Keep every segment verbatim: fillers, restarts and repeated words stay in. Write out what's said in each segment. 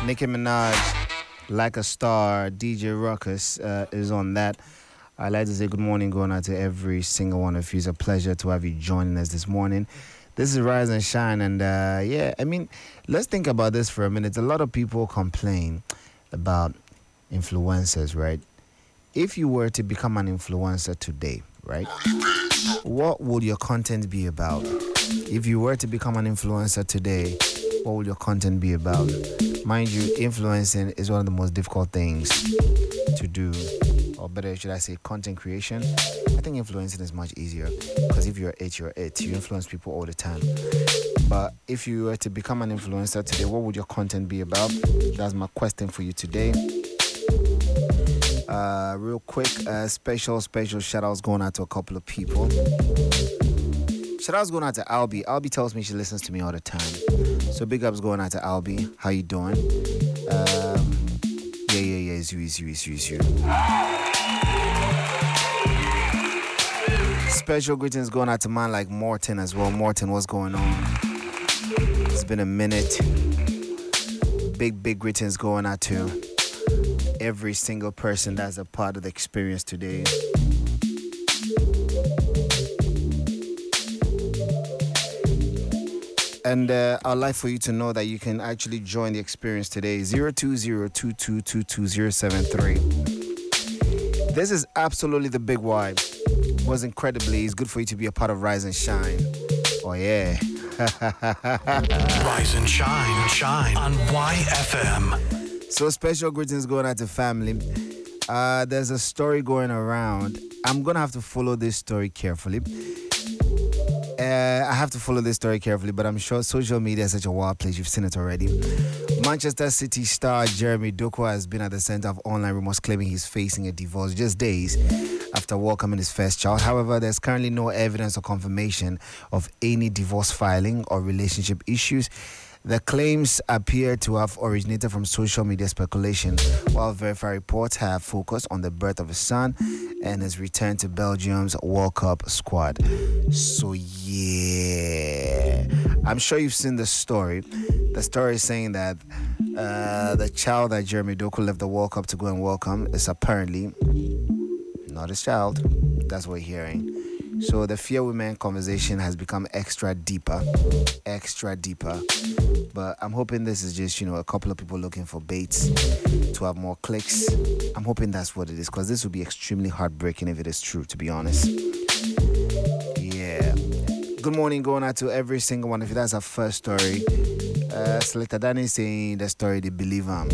Nicki Minaj, Like a Star, D J Ruckus uh, is on that. I'd like to say good morning going out to every single one of you. It's a pleasure to have you joining us this morning. This is Rise and Shine, and uh, yeah, I mean, let's think about this for a minute. A lot of people complain about influencers, right? If you were to become an influencer today, right, what would your content be about? If you were to become an influencer today, what would your content be about? Mind you, influencing is one of the most difficult things to do, or better, should I say, content creation. I think influencing is much easier because if you're it, you're it. You influence people all the time. But if you were to become an influencer today, what would your content be about? That's my question for you today. Uh, real quick, uh, special, special shout outs going out to a couple of people. Shout outs going out to Albie. Albie tells me she listens to me all the time. So big ups going out to Albie. How you doing? Um, yeah, yeah, yeah. It's you, it's you, it's you, it's you. Special greetings going out to man like Morton as well. Morton, what's going on? It's been a minute. Big, big greetings going out to every single person that's a part of the experience today. And uh, I'd like for you to know that you can actually join the experience today. zero two zero, two two two two, zero seven three. This is absolutely the big why. Was incredibly, it's good for you to be a part of Rise and Shine. Oh yeah. Rise and Shine, shine on Y F M. So special greetings going out to family. Uh, there's a story going around. I'm gonna have to follow this story carefully. Uh, I have to follow this story carefully, but I'm sure social media is such a wild place. You've seen it already. Manchester City star Jeremy Doku has been at the center of online rumors claiming he's facing a divorce just days after welcoming his first child. However, there's currently no evidence or confirmation of any divorce filing or relationship issues. The claims appear to have originated from social media speculation, while verified reports have focused on the birth of his son and his return to Belgium's World Cup squad. So yeah, I'm sure you've seen the story. The story is saying that uh, the child that Jeremy Doku left the World Cup to go and welcome is apparently not his child. That's what we're hearing. So the Fear Women conversation has become extra deeper, extra deeper. But I'm hoping this is just, you know, a couple of people looking for baits to have more clicks. I'm hoping that's what it is, because this would be extremely heartbreaking if it is true, to be honest. Yeah. Good morning going out to every single one. If that's our first story, uh, Selector Danny saying the story, they believe him.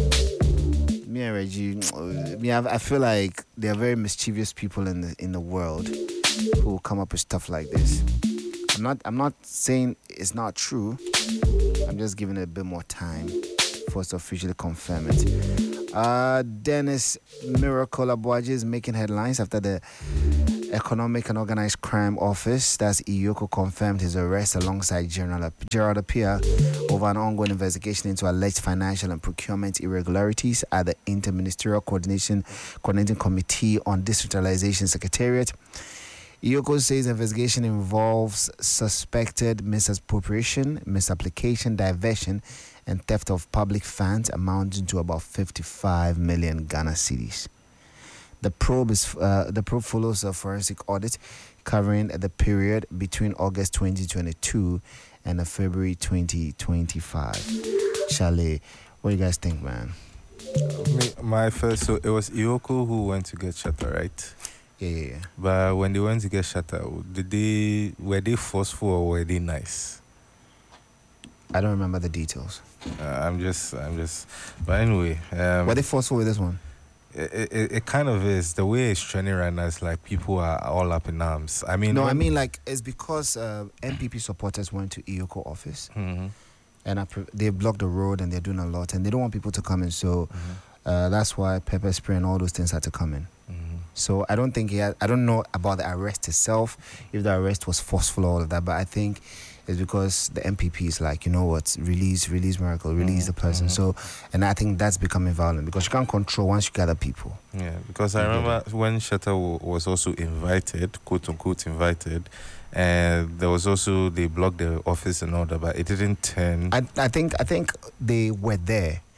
Me and Reggie, me, I feel like there are very mischievous people in the in the world who come up with stuff like this. I'm not I'm not saying it's not true. I'm just giving it a bit more time for us to officially confirm it. Uh, Dennis Miracle Abuaji is making headlines after the Economic and Organized Crime Office, that's E O C O, confirmed his arrest alongside General Gerald Appiah over an ongoing investigation into alleged financial and procurement irregularities at the Interministerial Coordination Coordinating Committee on Decentralization Secretariat. E O C O says the investigation involves suspected misappropriation, misapplication, diversion, and theft of public funds amounting to about fifty-five million Ghana cedis. The probe is uh, the probe follows a forensic audit covering the period between August twenty twenty-two and February twenty twenty-five. Charlie, what do you guys think, man? Me, my first, so it was E O C O who went to get Shatta, right? Yeah, yeah, yeah. But when they went to get Shatta, did they were they forceful or were they nice? I don't remember the details. Uh, I'm just, I'm just. But anyway, um, were they forceful with this one? It, it, it kind of is. The way it's trending right now is like people are all up in arms. I mean, no, I mean like it's because uh, M P P supporters went to E O C O office mm-hmm. and I pre- they blocked the road and they're doing a lot and they don't want people to come in. So mm-hmm. uh, that's why pepper spray and all those things had to come in. Mm-hmm. So I don't think he had, I don't know about the arrest itself, if the arrest was forceful or all of that, but I think it's because the M P P is like, you know what, release, release Miracle, release mm-hmm. the person. Mm-hmm. So, and I think that's becoming violent because you can't control once you gather people. Yeah, because I remember when Shatta w- was also invited, quote unquote invited, and there was also, they blocked the office and all that, but it didn't turn. I, I think I think they were there.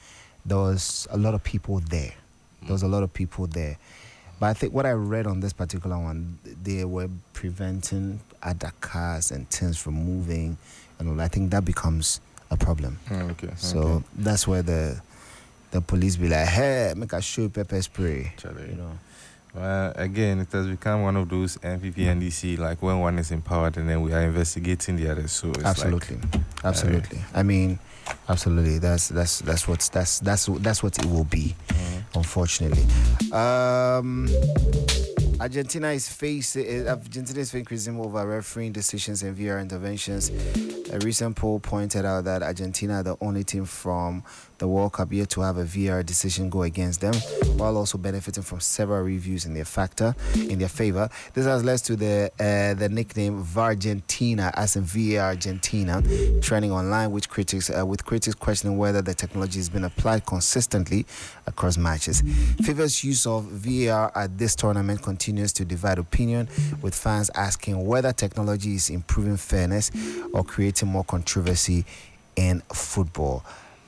there was a lot of people there. There was a lot of people there. But I think what I read on this particular one, they were preventing other cars and things from moving, and all. I think that becomes a problem. Mm, okay. So okay. that's where the the police be like, hey, make a show pepper spray. Charlie. You know. Well, again, it has become one of those N P P N D C, like when one is empowered and then we are investigating the other. So it's absolutely, like, absolutely. Uh, I mean, absolutely. That's that's that's what that's that's that's what it will be. Mm-hmm. Unfortunately, um, Argentina is facing Argentina is facing criticism over refereeing decisions and V A R interventions. A recent poll pointed out that Argentina are the only team from the World Cup yet to have a V A R decision go against them, while also benefiting from several reviews in their factor in their favor. This has led to the uh, the nickname VARgentina, as in V A R Argentina, trending online, which critics uh, with critics questioning whether the technology has been applied consistently across matches. FIFA's use of V A R at this tournament continues to divide opinion, with fans asking whether technology is improving fairness or creating more controversy in football.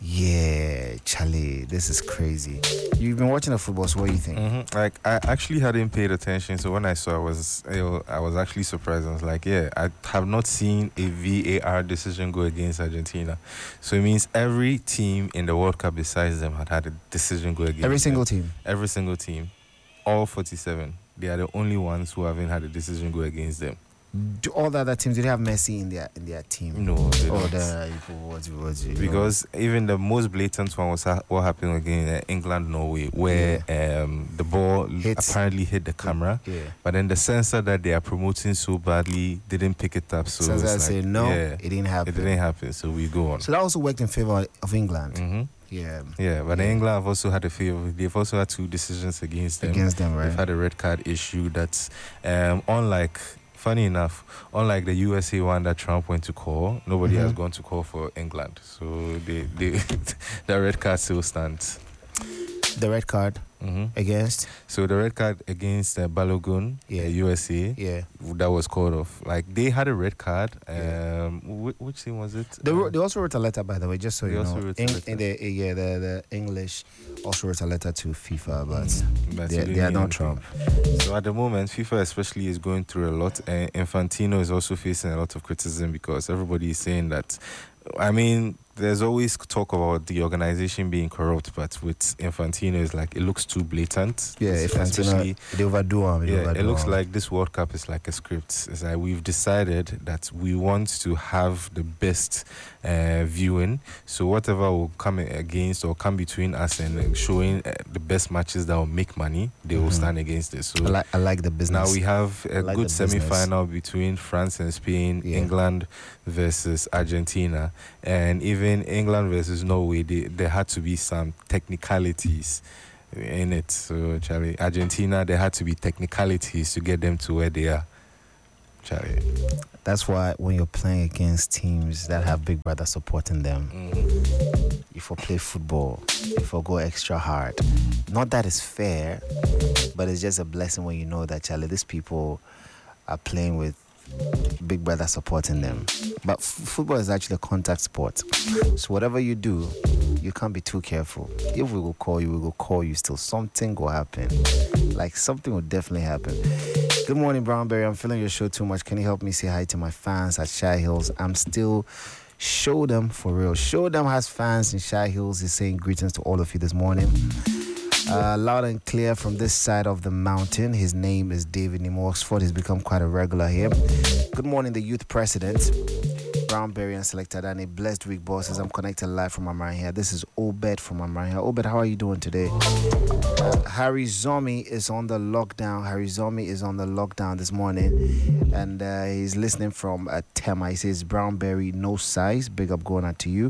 Yeah, Charlie, this is crazy. You've been watching the football, so what do you think? Mm-hmm. Like, I actually hadn't paid attention, so when I saw, I was you know, I was actually surprised. I was like, yeah, I have not seen a V A R decision go against Argentina. So it means every team in the World Cup besides them had had a decision go against Every single them. team? Every single team. All forty-seven. They are the only ones who haven't had a decision go against them. Do all the other teams, do they have Messi in their in their team? No, they oh, don't. the, what, what, what, Because know. Even the most blatant one was ha- what happened again in England, Norway, where yeah. um, the ball Hits. apparently hit the camera, yeah. but then the sensor that they are promoting so badly didn't pick it up. So sensor like, say no, yeah, it didn't happen. It didn't happen. So we go on. So that also worked in favor of England. Mm-hmm. Yeah, yeah, but yeah. England have also had a favor. They've also had two decisions against them. Against them, right? They've had a red card issue. That's um, unlike. Funny enough, unlike the U S A one that Trump went to call, nobody mm-hmm. has gone to call for England. So they, they the red card still stands. The red card mm-hmm. against? So the red card against uh, Balogun, yeah. uh, U S A, yeah. that was called off. Like, they had a red card. Um, yeah. wh- which team was it? They, um, wrote, they also wrote a letter, by the way, just so they you also know. Wrote In, a letter. in the, yeah, the, the English also wrote a letter to FIFA, but mm, they, they are not Trump. So at the moment, FIFA especially is going through a lot, and Infantino is also facing a lot of criticism because everybody is saying that, I mean, there's always talk about the organization being corrupt, but with Infantino, it's like it looks too blatant. Yeah, Infantino, they overdo him. Yeah, overdo it looks him. like this World Cup is like a script. It's like we've decided that we want to have the best uh, viewing. So whatever will come against or come between us and showing uh, the best matches that will make money, they mm-hmm. will stand against it. So I like, I like the business. Now we have a like good semi-final between France and Spain, yeah. England versus Argentina, and even England versus Norway, they, there had to be some technicalities in it. So, Charlie, Argentina, there had to be technicalities to get them to where they are. Charlie. That's why when you're playing against teams that have Big Brother supporting them, mm-hmm. if you play football, if you go extra hard, not that it's fair, but it's just a blessing when you know that, Charlie, these people are playing with Big Brother supporting them. But f- football is actually a contact sport. So whatever you do, you can't be too careful. If we will call you, we will call you still. Something will happen. Like, something will definitely happen. Good morning, Brownberry. I'm feeling your show too much. Can you help me say hi to my fans at Shy Hills? I'm still Show Them for real. Show Them has fans in Shy Hills. He's saying greetings to all of you this morning. Uh, loud and clear from this side of the mountain. His name is David Nimo Oxford. He's become quite a regular here. Good morning, the youth president, Brownberry and Selector Danny. Blessed week, bosses. I'm connected live from Amrania. This is Obed from Amrania. Obed, how are you doing today? Uh, Harry Zomi is on the lockdown. Harry Zomi is on the lockdown this morning, and uh, he's listening from uh, Tema. He says, Brownberry, no size. Big up going out to you.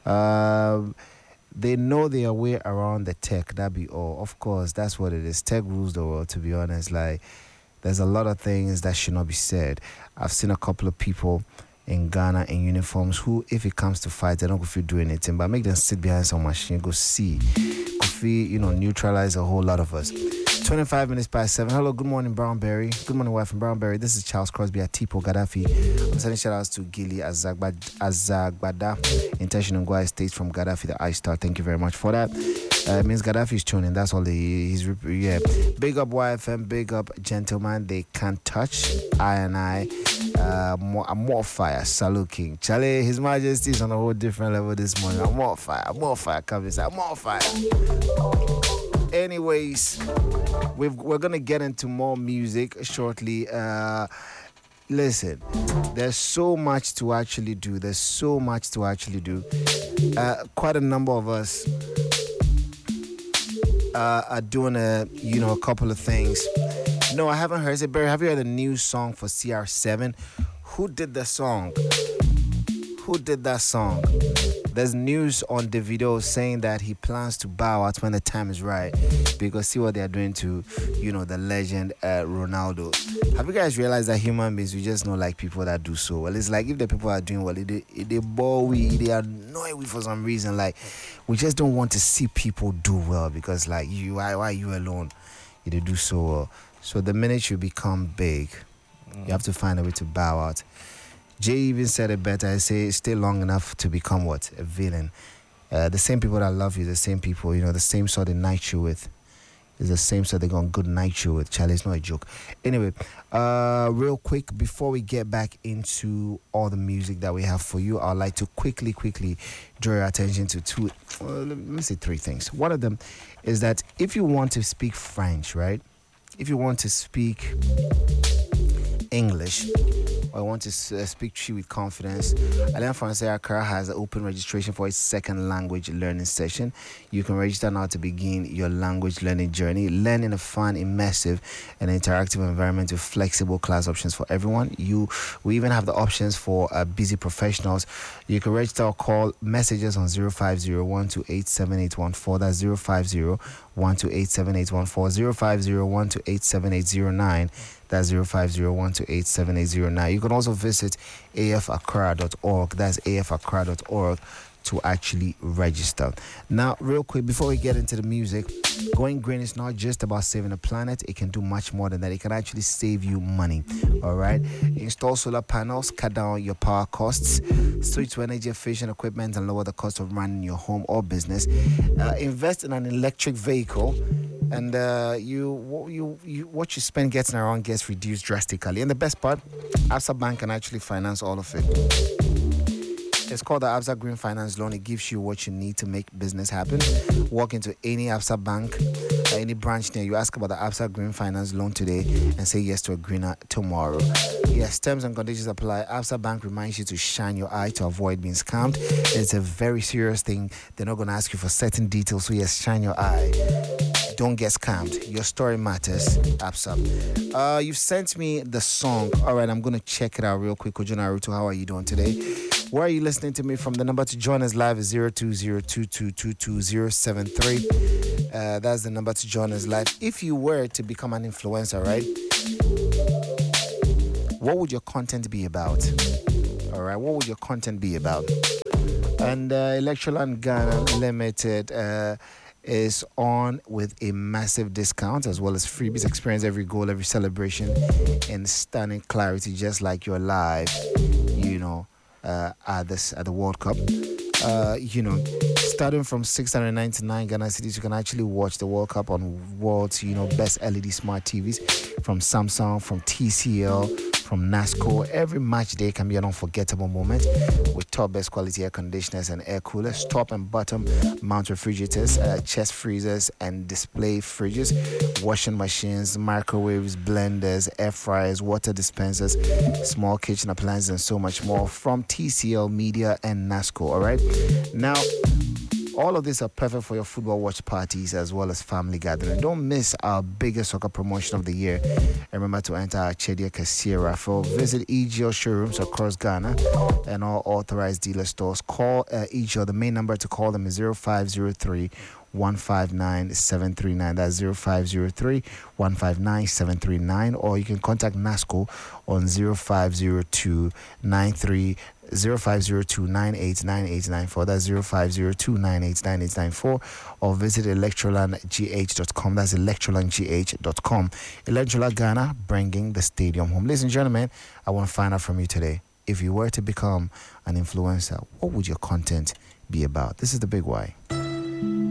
Uh, They know their way around the tech. That be all. Of course, that's what it is. Tech rules the world, to be honest. Like, there's a lot of things that should not be said. I've seen a couple of people in Ghana in uniforms who, if it comes to fight, they don't go feel do anything, but make them sit behind some machine, go see. Go feel, you know, neutralize a whole lot of us. twenty-five minutes past seven. Hello, good morning, Brownberry. Good morning, wife from Brownberry. This is Charles Crosby at Tipo Gaddafi. I'm sending shout outs to Gili Azagbada, Azagbada, Intentional Ngwa Estates from Gaddafi, the iStar. Thank you very much for that. Uh, it means Gaddafi's tuning. That's all the he's yeah. Big up Y F M, big up gentlemen. They can't touch. I and I. Uh, more, I'm more fire. Salute King. Charlie, His Majesty is on a whole different level this morning. I'm more fire. I'm more fire. Come inside. I'm more fire. Anyways, we've, we're gonna get into more music shortly. Uh, listen, there's so much to actually do. There's so much to actually do. Uh, quite a number of us uh, are doing a, you know, a couple of things. No, I haven't heard it. Barry, have you heard a new song for C R seven? Who did the song? Who did that song? There's news on the video saying that he plans to bow out when the time is right, because see what they're doing to, you know, the legend uh, Ronaldo. Have you guys realized that human beings, we just don't like people that do so well? It's like if the people are doing well, they they bore we, they annoy we for some reason. Like we just don't want to see people do well, because like you, why, why are you alone? You do so well. So the minute you become big, mm. you have to find a way to bow out. Jay even said it better. I say stay long enough to become what? A villain. Uh, the same people that love you, the same people, you know, the same sort they night you with. It's the same sort they're going to good night you with. Charlie, it's not a joke. Anyway, uh, real quick, before we get back into all the music that we have for you, I'd like to quickly, quickly draw your attention to two, uh, let me say three things. One of them is that if you want to speak French, right? If you want to speak English, or want to uh, speak Twi with confidence, Alliance Française Accra has an open registration for its second language learning session. You can register now to begin your language learning journey. Learn in a fun, immersive, and interactive environment with flexible class options for everyone. You we even have the options for uh, busy professionals. You can register or call messages on zero five zero one two eight seven eight one four. That's zero five zero one two eight seven eight one four, zero five zero one two eight seven eight zero nine. That's zero five zero one two eight seven eight zero nine. You can also visit a f accra dot org. That's a f accra dot org to actually register. Now, real quick, before we get into the music, going green is not just about saving the planet. It can do much more than that. It can actually save you money. All right? Install solar panels, cut down your power costs, switch to energy efficient equipment, and lower the cost of running your home or business. Uh, invest in an electric vehicle. And uh, you, you, you, what you spend getting around gets reduced drastically. And the best part, Absa Bank can actually finance all of it. It's called the Absa Green Finance Loan. It gives you what you need to make business happen. Walk into any Absa Bank, uh, any branch near you, ask about the Absa Green Finance Loan today, and say yes to a greener tomorrow. Yes, terms and conditions apply. Absa Bank reminds you to shine your eye to avoid being scammed. It's a very serious thing. They're not going to ask you for certain details, so yes, shine your eye. Don't get scammed. Your story matters. Absa. Uh, you've sent me the song. All right, I'm going to check it out real quick. Ojo Naruto, how are you doing today? Where are you listening to me from? The number to join us live is zero two zero two two two two zero seven three. Uh, that's the number to join us live. If you were to become an influencer, right? What would your content be about? All right, what would your content be about? And uh, Electroland Ghana Limited uh, is on with a massive discount as well as freebies. Experience every goal, every celebration in stunning clarity, just like you're live, you know, uh, at this at the World Cup. Uh, you know, starting from six hundred ninety-nine Ghana cedis, you can actually watch the World Cup on world's, you know, best L E D smart T Vs from Samsung, from T C L, from NASCO. Every match day can be an unforgettable moment with top best quality air conditioners and air coolers, top and bottom mount refrigerators, uh, chest freezers and display fridges, washing machines, microwaves, blenders, air fryers, water dispensers, small kitchen appliances, and so much more from T C L Media and NASCO. All right. Now, all of these are perfect for your football watch parties as well as family gathering. Don't miss our biggest soccer promotion of the year. And remember to enter our Chedia Cassia raffle. Visit E G L showrooms across Ghana and all authorized dealer stores. Call uh, E G L. The main number to call them is zero five zero three one five nine seven three nine. That's zero five zero three one five nine seven three nine. Or you can contact NASCO on zero five zero two nine three zero five zero two nine eight nine eight nine four. That's zero five zero two nine eight nine eight nine four. Or visit electroland g h dot com. That's electroland g h dot com. Electroland Ghana, bringing the stadium home. Ladies and gentlemen, I want to find out from you today. If you were to become an influencer, what would your content be about? This is the big why.